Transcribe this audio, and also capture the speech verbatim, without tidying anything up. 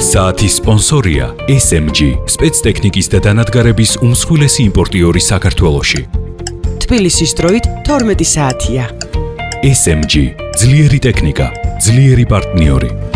საათის სპონსორია ეს ემ ჯი, სპეცტექნიკის და დანადგარების უმსხვილესი იმპორტიორი საქართველოში. თბილისის დროით თორმეტი საათია. ეს ემ ჯი, ძლიერი ტექნიკა, ძლიერი პარტნიორი.